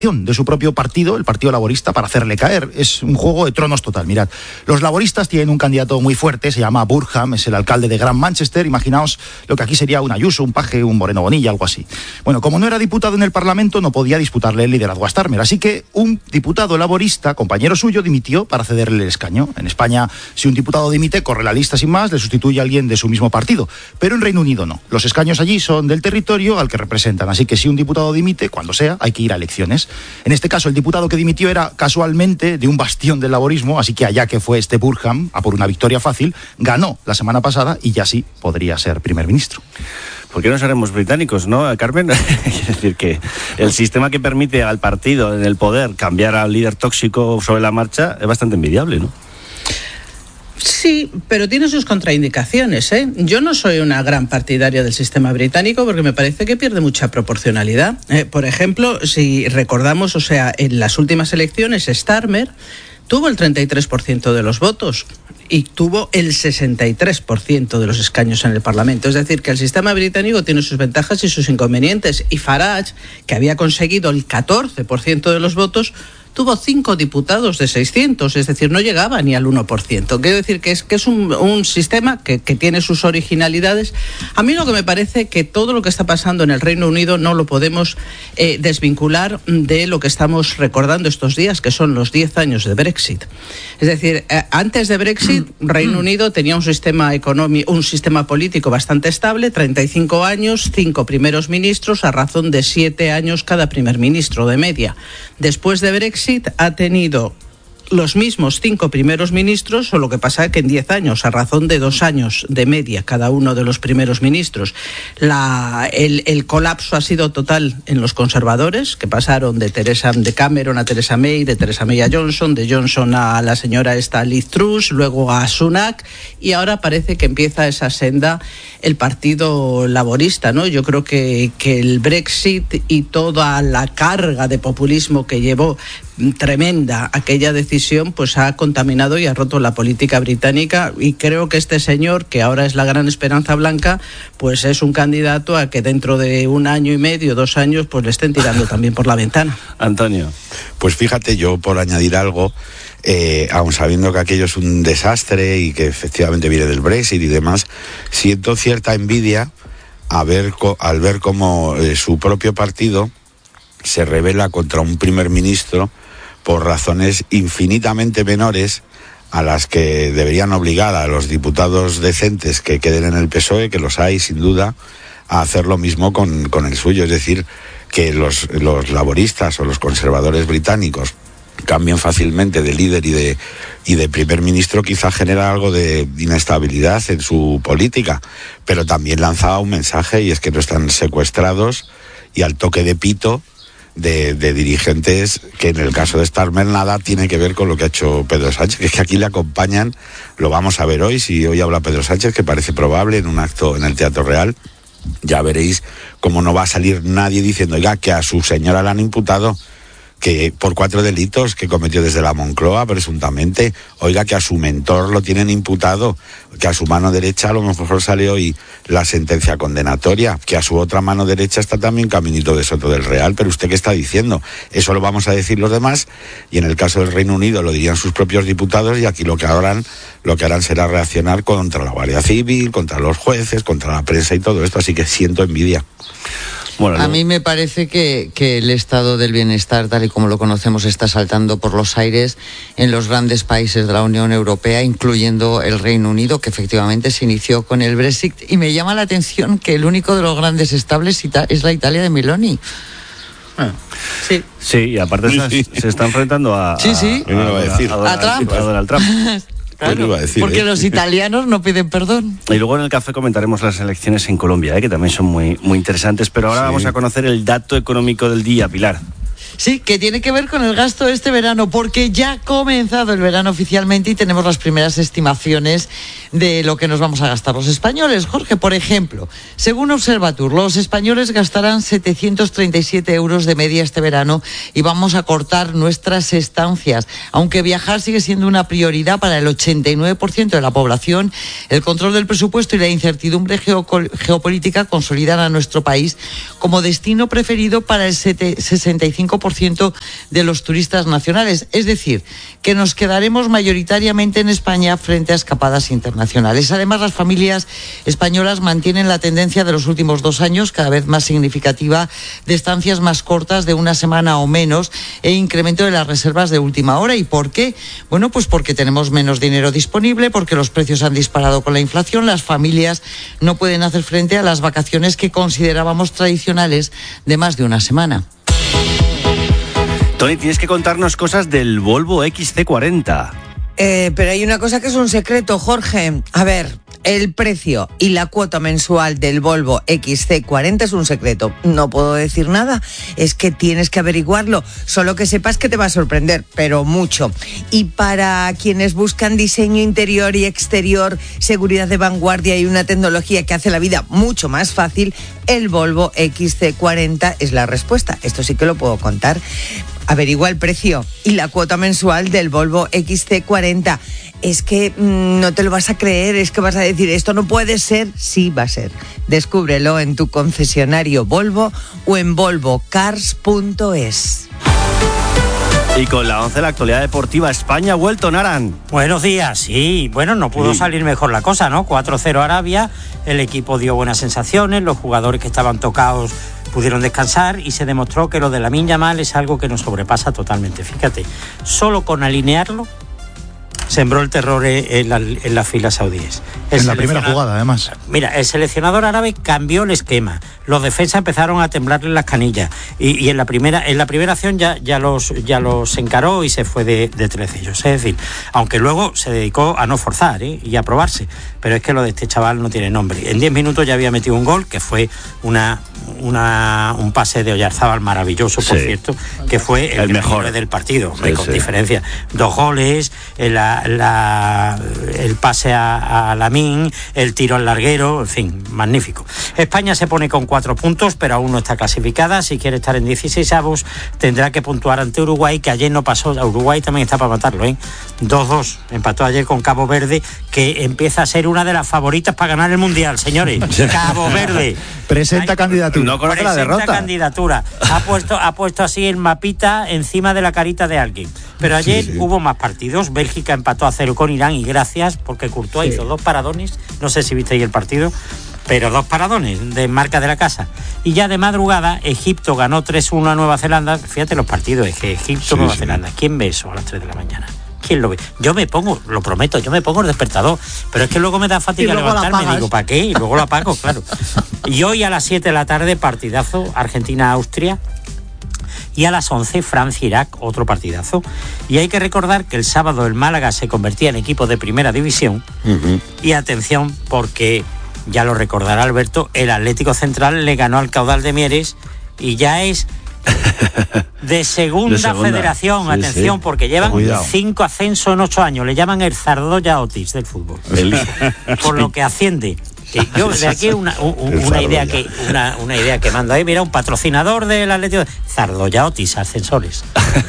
de su propio partido, el Partido Laborista, para hacerle caer. Es un juego de tronos total. Mirad, los laboristas tienen un candidato muy fuerte, se llama Burham, es el alcalde de Gran Manchester. Imaginaos lo que aquí sería un Ayuso, un Paje, un Moreno Bonilla, algo así. Bueno, como no era diputado en el Parlamento, no podía disputarle el liderazgo a Starmer, así que un diputado laborista, compañero suyo, dimitió para cederle el escaño. En España, si un diputado dimite, corre la lista sin más, le sustituye a alguien de su mismo partido. Pero en Reino Unido no. Los escaños allí son del territorio al que representan, así que si un diputado dimite, cuando sea, hay que ir a elecciones. En este caso, el diputado que dimitió era casualmente de un bastión del laborismo, así que allá que fue este Burham, a por una victoria fácil, ganó la semana pasada y ya sí podría ser primer ministro. ¿Por qué no seremos británicos, no, Carmen? Es decir, que el sistema que permite al partido en el poder cambiar al líder tóxico sobre la marcha es bastante envidiable, ¿no? Sí, pero tiene sus contraindicaciones, ¿eh? Yo no soy una gran partidaria del sistema británico porque me parece que pierde mucha proporcionalidad. Por ejemplo, si recordamos, en las últimas elecciones, Starmer tuvo el 33% de los votos y tuvo el 63% de los escaños en el Parlamento. Es decir, que el sistema británico tiene sus ventajas y sus inconvenientes. Y Farage, que había conseguido el 14% de los votos, tuvo 5 diputados de 600, es decir, no llegaba ni al 1%. Quiero decir que es un sistema que tiene sus originalidades. A mí lo que me parece que todo lo que está pasando en el Reino Unido no lo podemos desvincular de lo que estamos recordando estos días, que son los 10 años de Brexit. Es decir, antes de Brexit, Reino Unido tenía un sistema económico, un sistema político bastante estable, 35 años, 5 primeros ministros, a razón de 7 años cada primer ministro de media. Después de Brexit ha tenido los mismos 5 primeros ministros, solo que pasa que en 10 años, a razón de 2 años de media cada uno de los primeros ministros. El colapso ha sido total en los conservadores, que pasaron de Cameron a Theresa May, de Theresa May a Johnson, de Johnson a la señora Liz Truss, luego a Sunak, y ahora parece que empieza esa senda el Partido Laborista, ¿no? Yo creo que el Brexit y toda la carga de populismo que llevó tremenda aquella decisión, pues ha contaminado y ha roto la política británica, y creo que este señor, que ahora es la gran esperanza blanca, pues es un candidato a que dentro de 1 año y medio, 2 años, pues le estén tirando también por la ventana. Antonio. Pues fíjate, yo por añadir algo, aun sabiendo que aquello es un desastre y que efectivamente viene del Brexit y demás, siento cierta envidia al ver cómo su propio partido se rebela contra un primer ministro por razones infinitamente menores a las que deberían obligar a los diputados decentes que queden en el PSOE, que los hay sin duda, a hacer lo mismo con el suyo. Es decir, que los laboristas o los conservadores británicos cambien fácilmente de líder y de primer ministro, quizá genera algo de inestabilidad en su política, pero también lanzaba un mensaje, y es que no están secuestrados y al toque de pito de dirigentes que en el caso de Starmer nada tiene que ver con lo que ha hecho Pedro Sánchez, que es que aquí le acompañan, lo vamos a ver hoy, si hoy habla Pedro Sánchez, que parece probable en un acto en el Teatro Real, ya veréis cómo no va a salir nadie diciendo, oiga, que a su señora la han imputado que por 4 delitos que cometió desde la Moncloa, presuntamente, oiga, que a su mentor lo tienen imputado, que a su mano derecha a lo mejor sale hoy la sentencia condenatoria, que a su otra mano derecha está también Caminito de Soto del Real, pero ¿usted qué está diciendo? Eso lo vamos a decir los demás, y en el caso del Reino Unido lo dirían sus propios diputados, y aquí lo que harán será reaccionar contra la Guardia Civil, contra los jueces, contra la prensa y todo esto, así que siento envidia. Bueno, a mí me parece que el estado del bienestar, tal y como lo conocemos, está saltando por los aires en los grandes países de la Unión Europea, incluyendo el Reino Unido, que efectivamente se inició con el Brexit. Y me llama la atención que el único de los grandes estables es la Italia de Meloni. Sí. Sí, y aparte se está enfrentando a Donald Trump. Claro, porque los italianos no piden perdón. Y luego en el café comentaremos las elecciones en Colombia, que también son muy, muy interesantes. Pero ahora vamos a conocer el dato económico del día, Pilar. Sí, que tiene que ver con el gasto de este verano, porque ya ha comenzado el verano oficialmente y tenemos las primeras estimaciones de lo que nos vamos a gastar los españoles. Jorge, por ejemplo, según Observatur, los españoles gastarán 737 euros de media este verano y vamos a cortar nuestras estancias. Aunque viajar sigue siendo una prioridad para el 89% de la población, el control del presupuesto y la incertidumbre geopolítica consolidan a nuestro país como destino preferido para el 65% 95% de los turistas nacionales. Es decir, que nos quedaremos mayoritariamente en España frente a escapadas internacionales. Además, las familias españolas mantienen la tendencia de los últimos 2 años, cada vez más significativa, de estancias más cortas de una semana o menos e incremento de las reservas de última hora. ¿Y por qué? Bueno, pues porque tenemos menos dinero disponible, porque los precios han disparado con la inflación, las familias no pueden hacer frente a las vacaciones que considerábamos tradicionales de más de una semana. Tony, tienes que contarnos cosas del Volvo XC40. Pero hay una cosa que es un secreto, Jorge. A ver, el precio y la cuota mensual del Volvo XC40 es un secreto. No puedo decir nada, es que tienes que averiguarlo. Solo que sepas que te va a sorprender, pero mucho. Y para quienes buscan diseño interior y exterior, seguridad de vanguardia y una tecnología que hace la vida mucho más fácil, el Volvo XC40 es la respuesta. Esto sí que lo puedo contar. Averigua el precio y la cuota mensual del Volvo XC40. Es que no te lo vas a creer, es que vas a decir, esto no puede ser. Sí, va a ser. Descúbrelo en tu concesionario Volvo o en volvocars.es. Y con la 11 de la actualidad deportiva, España ha vuelto, Naran. Buenos días, sí. Bueno, no pudo salir mejor la cosa, ¿no? 4-0 Arabia, el equipo dio buenas sensaciones, los jugadores que estaban tocados pudieron descansar y se demostró que lo de Lamine Yamal es algo que nos sobrepasa totalmente. Fíjate, solo con alinearlo sembró el terror en las filas saudíes. En la primera jugada, además. Mira, el seleccionador árabe cambió el esquema. Los defensas empezaron a temblarle las canillas. Y en la primera acción ya los encaró y se fue de 13 ellos. Es decir, aunque luego se dedicó a no forzar y a probarse. Pero es que lo de este chaval no tiene nombre. En 10 minutos ya había metido un gol, que fue un pase de Oyarzábal maravilloso, por cierto, que fue el mejor del partido, con diferencia. 2 goles, el pase a Lamine, el tiro al larguero, en fin, magnífico. España se pone con 4 puntos, pero aún no está clasificada. Si quiere estar en 16avos, tendrá que puntuar ante Uruguay, que ayer no pasó. Uruguay también está para matarlo, 2-2. Empató ayer con Cabo Verde, que empieza a ser una de las favoritas para ganar el Mundial, señores. Cabo Verde. Presenta candidatura. No conoce la derrota. Candidatura. Ha puesto así el mapita encima de la carita de alguien. Pero ayer hubo más partidos. Bélgica empató a 0 con Irán y gracias, porque Courtois hizo 2 paradones. No sé si visteis el partido, pero 2 paradones de marca de la casa. Y ya de madrugada, Egipto ganó 3-1 a Nueva Zelanda. Fíjate los partidos, es que Egipto, Nueva Zelanda. ¿Quién ve eso a las 3 de la mañana? ¿Quién lo ve? Yo me pongo, lo prometo, el despertador, pero es que luego me da fatiga levantarme, digo, ¿para qué? Y luego lo apago, claro. Y hoy a las 7 de la tarde, partidazo, Argentina-Austria, y a las 11, Francia-Irak, otro partidazo. Y hay que recordar que el sábado el Málaga se convertía en equipo de primera división, y atención, porque, ya lo recordará Alberto, el Atlético Central le ganó al Caudal de Mieres, y ya es de segunda federación, atención, porque llevan 5 ascensos en 8 años, le llaman el Zardoya Otis del fútbol, por lo que asciende. Yo de aquí una idea que mando ahí, mira, un patrocinador del Atlético, Zardoya Otis Ascensores.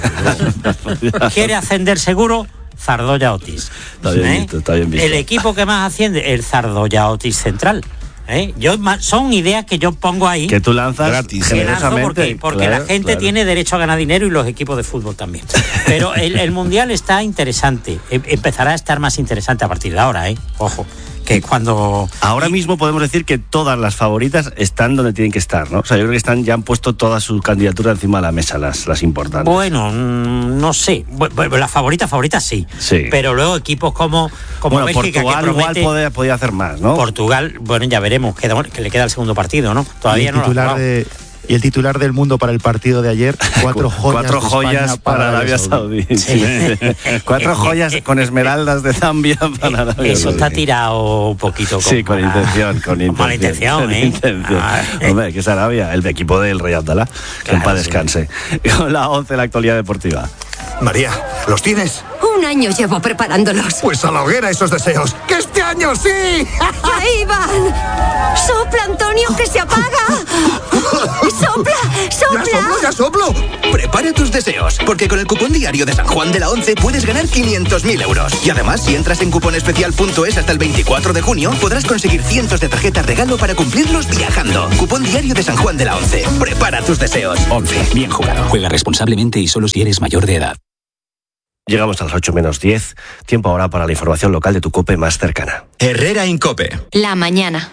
¿Quiere ascender seguro? Zardoya Otis. Está bien visto. El equipo que más asciende, el Zardoya Otis Central. Son ideas que yo pongo ahí, que tú lanzas gratis, generosamente, porque la gente tiene derecho a ganar dinero y los equipos de fútbol también. Pero el Mundial está interesante, empezará a estar más interesante a partir de ahora, ojo, que cuando... Ahora mismo podemos decir que todas las favoritas están donde tienen que estar, ¿no? O sea, yo creo que ya han puesto toda su candidatura encima de la mesa, las importantes. Bueno, no sé. Las favoritas sí. Pero luego equipos como Bélgica, Portugal, que promete, igual podía hacer más, ¿no? Portugal, bueno, ya veremos, que le queda el segundo partido, ¿no? Todavía no lo ha jugado. Y el titular del Mundo para el partido de ayer, 4 joyas para Arabia Saudí. Sí. 4 joyas con esmeraldas de Zambia para Arabia Saudí. Eso está tirado un poquito con intención. Mala intención, Hombre, que es Arabia, el equipo del Rey Abdalá, que en paz descanse. Con la 11 de la actualidad deportiva. María, ¿los tienes? 1 año llevo preparándolos. Pues a la hoguera esos deseos. ¡Que este año sí! ¡Ahí van! ¡Sopla, Antonio, que se apaga! ¡Sopla! ¡Sopla! ¡Ya soplo! Prepara tus deseos, porque con el cupón diario de San Juan de la Once puedes ganar 500.000 euros. Y además, si entras en cuponespecial.es hasta el 24 de junio, podrás conseguir cientos de tarjetas regalo para cumplirlos viajando. Cupón diario de San Juan de la Once. Prepara tus deseos. 11. Bien jugado. Juega responsablemente y solo si eres mayor de edad. Llegamos a las 8 menos 10. Tiempo ahora para la información local de tu COPE más cercana. Herrera Incope. La mañana.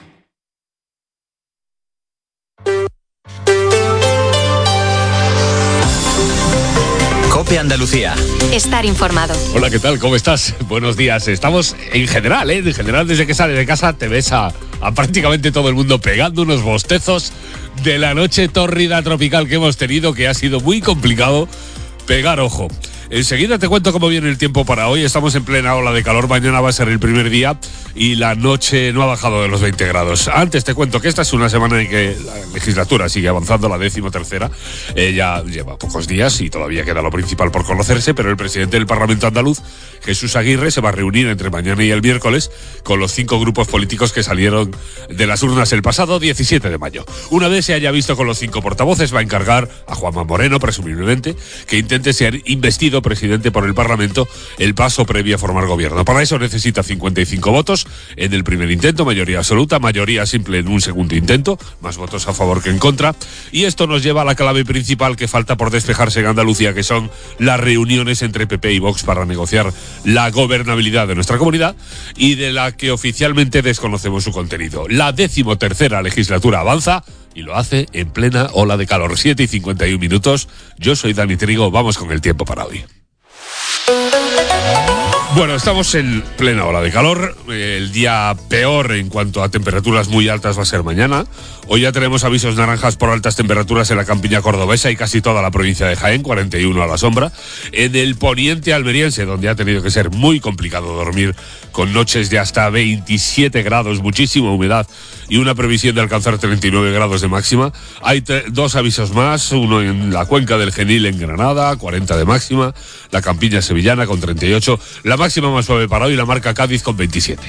COPE Andalucía. Estar informado. Hola, ¿qué tal? ¿Cómo estás? Buenos días. Estamos en general, desde que sales de casa te ves a prácticamente todo el mundo pegando unos bostezos de la noche tórrida tropical que hemos tenido, que ha sido muy complicado pegar ojo. Enseguida te cuento cómo viene el tiempo para hoy. Estamos en plena ola de calor. Mañana va a ser el primer día y la noche no ha bajado de los 20 grados. Antes te cuento que esta es una semana en que la legislatura sigue avanzando, la 13ª. Ya lleva pocos días y todavía queda lo principal por conocerse, pero el presidente del Parlamento andaluz, Jesús Aguirre, se va a reunir entre mañana y el miércoles con los 5 grupos políticos que salieron de las urnas el pasado 17 de mayo. Una vez se haya visto con los 5 portavoces, va a encargar a Juanma Moreno, presumiblemente, que intente ser investido presidente por el Parlamento, el paso previo a formar gobierno. Para eso necesita 55 votos en el primer intento, mayoría absoluta, mayoría simple en un segundo intento, más votos a favor que en contra, y esto nos lleva a la clave principal que falta por despejarse en Andalucía, que son las reuniones entre PP y Vox para negociar la gobernabilidad de nuestra comunidad y de la que oficialmente desconocemos su contenido. La 13ª legislatura avanza y lo hace en plena ola de calor. 7:51. Yo soy Dani Trigo, vamos con el tiempo para hoy. Bueno, estamos en plena ola de calor. El día peor en cuanto a temperaturas muy altas va a ser mañana. Hoy ya tenemos avisos naranjas por altas temperaturas en la campiña cordobesa y casi toda la provincia de Jaén, 41 a la sombra. En el poniente almeriense, donde ha tenido que ser muy complicado dormir, con noches de hasta 27 grados, muchísima humedad y una previsión de alcanzar 39 grados de máxima. Hay 2 avisos más, uno en la cuenca del Genil en Granada, 40 de máxima, la campiña sevillana con 38, la máxima más suave para hoy la marca Cádiz con 27.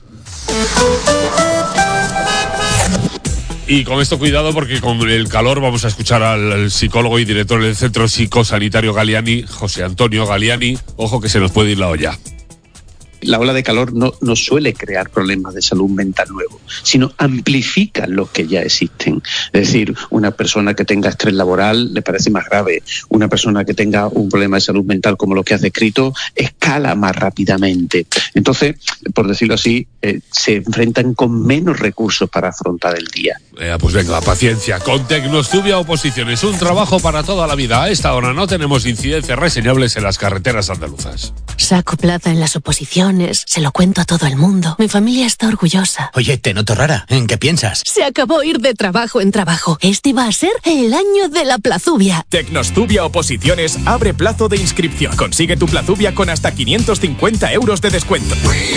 Y con esto cuidado, porque con el calor vamos a escuchar al psicólogo y director del Centro Psicosanitario Galiani, José Antonio Galiani. Ojo que se nos puede ir la olla. La ola de calor no suele crear problemas de salud mental nuevos, sino amplifica los que ya existen. Es decir, una persona que tenga estrés laboral le parece más grave. Una persona que tenga un problema de salud mental como lo que has descrito escala más rápidamente. Entonces, por decirlo así, se enfrentan con menos recursos para afrontar el día. Pues venga, paciencia. Con Tecnostubia Oposiciones, un trabajo para toda la vida. A esta hora no tenemos incidencias reseñables en las carreteras andaluzas. Saco plaza en las oposiciones, se lo cuento a todo el mundo. Mi familia está orgullosa. Oye, te noto rara. ¿En qué piensas? Se acabó ir de trabajo en trabajo. Este va a ser el año de la plazubia. Tecnostubia Oposiciones abre plazo de inscripción. Consigue tu plazubia con hasta 550 euros de descuento.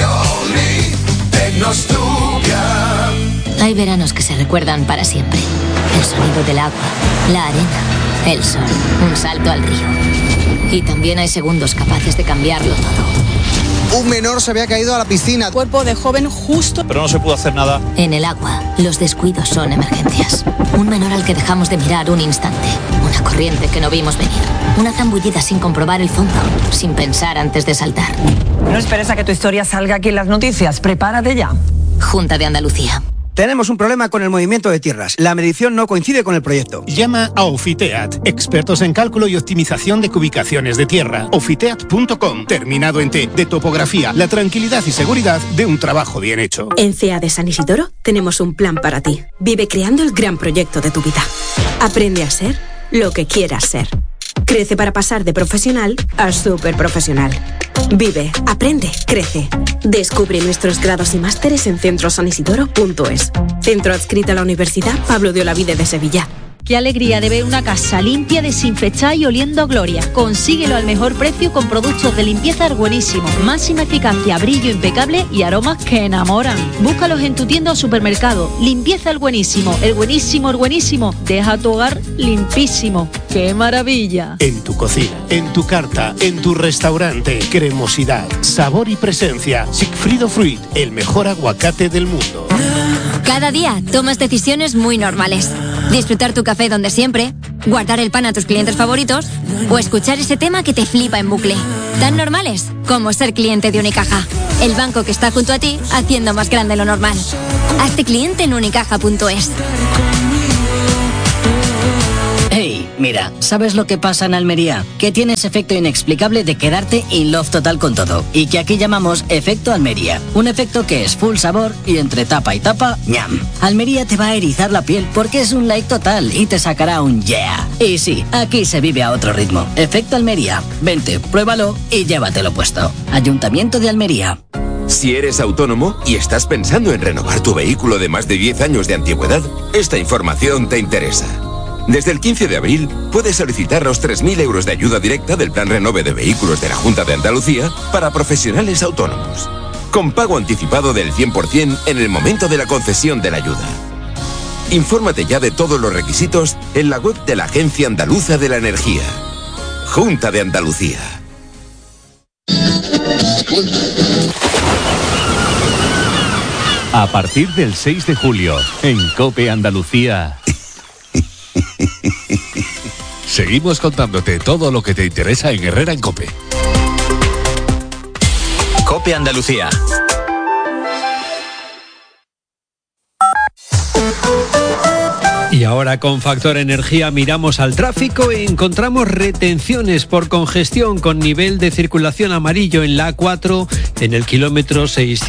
Hay veranos que se recuerdan para siempre. El sonido del agua, la arena, el sol, un salto al río. Y también hay segundos capaces de cambiarlo todo. Un menor se había caído a la piscina. Cuerpo de joven justo. Pero no se pudo hacer nada. En el agua, los descuidos son emergencias. Un menor al que dejamos de mirar un instante. Una corriente que no vimos venir. Una zambullida sin comprobar el fondo, sin pensar antes de saltar. No esperes a que tu historia salga aquí en las noticias. Prepárate ya. Junta de Andalucía. Tenemos un problema con el movimiento de tierras. La medición no coincide con el proyecto. Llama a Ofiteat, expertos en cálculo y optimización de cubicaciones de tierra. Ofiteat.com, terminado en T, de topografía, la tranquilidad y seguridad de un trabajo bien hecho. En CEA de San Isidoro tenemos un plan para ti. Vive creando el gran proyecto de tu vida. Aprende a ser lo que quieras ser. Crece para pasar de profesional a superprofesional. Vive, aprende, crece. Descubre nuestros grados y másteres en centrosanisidoro.es. Centro adscrito a la Universidad Pablo de Olavide de Sevilla. Qué alegría de ver una casa limpia, desinfectada y oliendo a gloria. Consíguelo al mejor precio con productos de limpieza buenísimos. Máxima eficacia, brillo impecable y aromas que enamoran. Búscalos en tu tienda o supermercado. Limpieza el buenísimo. El buenísimo, el buenísimo. Deja tu hogar limpísimo. ¡Qué maravilla! En tu cocina, en tu carta, en tu restaurante. Cremosidad, sabor y presencia. Sigfrido Fruit, el mejor aguacate del mundo. Cada día tomas decisiones muy normales. disfrutar tu café donde siempre, guardar el pan a tus clientes favoritos o escuchar ese tema que te flipa en bucle. Tan normales como ser cliente de Unicaja, el banco que está junto a ti haciendo más grande lo normal. Hazte cliente en unicaja.es. Hey, mira, ¿sabes lo que pasa en Almería? Que tienes efecto inexplicable de quedarte in love total con todo. Y que aquí llamamos efecto Almería. Un efecto que es full sabor y entre tapa y tapa, ñam. Almería te va a erizar la piel porque es un like total y te sacará un yeah. Y sí, aquí se vive a otro ritmo. Efecto Almería. Vente, pruébalo y llévatelo puesto. Ayuntamiento de Almería. Si eres autónomo y estás pensando en renovar tu vehículo de más de 10 años de antigüedad, esta información te interesa. Desde el 15 de abril puedes solicitar los 3.000 euros de ayuda directa del Plan Renove de Vehículos de la Junta de Andalucía para profesionales autónomos, con pago anticipado del 100% en el momento de la concesión de la ayuda. Infórmate ya de todos los requisitos en la web de la Agencia Andaluza de la Energía. Junta de Andalucía. A partir del 6 de julio, en COPE Andalucía. Seguimos contándote todo lo que te interesa en Herrera en COPE. COPE Andalucía. Y ahora con Factor Energía miramos al tráfico y encontramos retenciones por congestión con nivel de circulación amarillo en la A4 en el kilómetro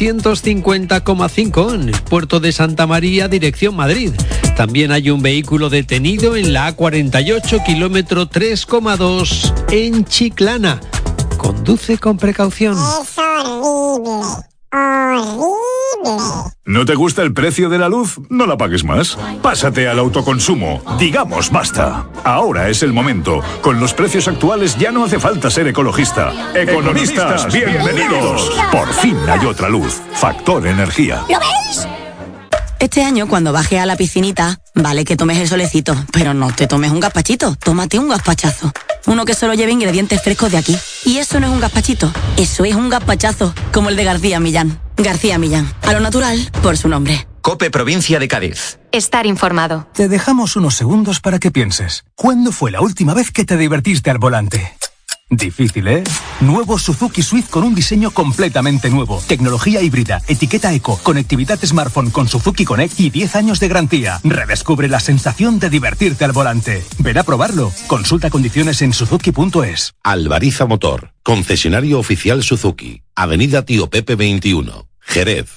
650,5 en el puerto de Santa María, dirección Madrid. También hay un vehículo detenido en la A48, kilómetro 3,2 en Chiclana. Conduce con precaución. Es horrible, horrible. ¿No te gusta el precio de la luz? No la pagues más. Pásate al autoconsumo. Digamos basta. Ahora es el momento. Con los precios actuales ya no hace falta ser ecologista. Economistas, bienvenidos. Por fin hay otra luz. Factor Energía. ¿Lo veis? Este año, cuando bajes a la piscinita, vale que tomes el solecito, pero no te tomes un gazpachito, tómate un gazpachazo. Uno que solo lleve ingredientes frescos de aquí. Y eso no es un gazpachito, eso es un gazpachazo, como el de García Millán. García Millán, a lo natural, por su nombre. COPE Provincia de Cádiz. Estar informado. Te dejamos unos segundos para que pienses. ¿Cuándo fue la última vez que te divertiste al volante? Difícil, ¿eh? Nuevo Suzuki Swift con un diseño completamente nuevo. Tecnología híbrida, etiqueta eco, conectividad smartphone con Suzuki Connect y 10 años de garantía. Redescubre la sensación de divertirte al volante. Ven a probarlo. Consulta condiciones en suzuki.es. Albariza Motor, concesionario oficial Suzuki. Avenida Tío Pepe 21, Jerez.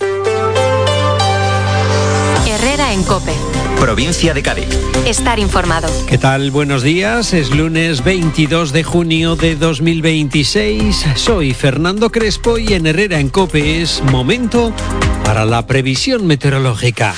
Herrera en COPE. Provincia de Cádiz. Estar informado. ¿Qué tal? Buenos días. Es lunes 22 de junio de 2026. Soy Fernando Crespo y en Herrera en COPE es momento para la previsión meteorológica.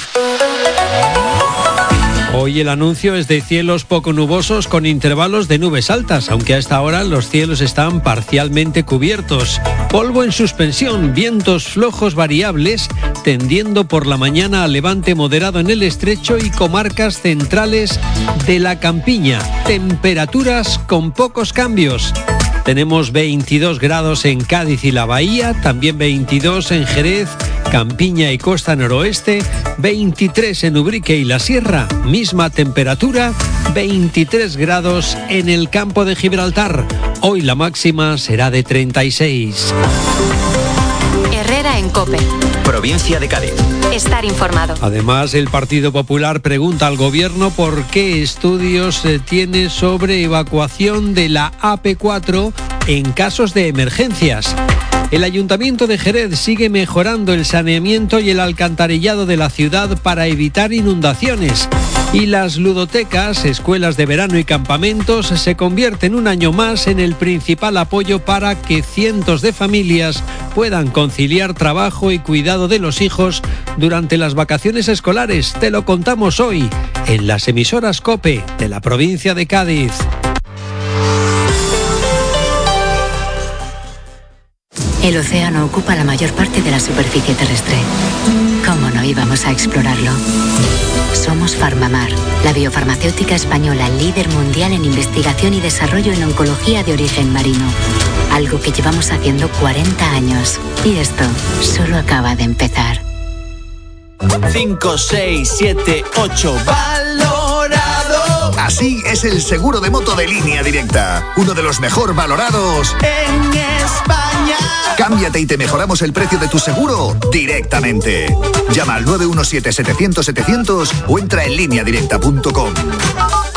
Hoy el anuncio es de cielos poco nubosos con intervalos de nubes altas, aunque a esta hora los cielos están parcialmente cubiertos. Polvo en suspensión, vientos flojos variables, tendiendo por la mañana a levante moderado en el estrecho y comarcas centrales de la campiña. Temperaturas con pocos cambios. Tenemos 22 grados en Cádiz y la Bahía, también 22 en Jerez, Campiña y Costa Noroeste, 23 en Ubrique y la Sierra, misma temperatura, 23 grados en el campo de Gibraltar. Hoy la máxima será de 36. Herrera en COPE. Provincia de Cádiz. Estar informado. Además, el Partido Popular pregunta al Gobierno por qué estudios tiene sobre evacuación de la AP4 en casos de emergencias. El Ayuntamiento de Jerez sigue mejorando el saneamiento y el alcantarillado de la ciudad para evitar inundaciones. Y las ludotecas, escuelas de verano y campamentos se convierten un año más en el principal apoyo para que cientos de familias puedan conciliar trabajo y cuidado de los hijos durante las vacaciones escolares. Te lo contamos hoy en las emisoras COPE de la provincia de Cádiz. El océano ocupa la mayor parte de la superficie terrestre. ¿Cómo no íbamos a explorarlo? Somos Farmamar, la biofarmacéutica española líder mundial en investigación y desarrollo en oncología de origen marino. Algo que llevamos haciendo 40 años. Y esto solo acaba de empezar. 5, 6, 7, 8. Valora Así es el seguro de moto de Línea Directa, uno de los mejor valorados en España. Cámbiate y te mejoramos el precio de tu seguro directamente. Llama al 917-700-700 o entra en lineadirecta.com.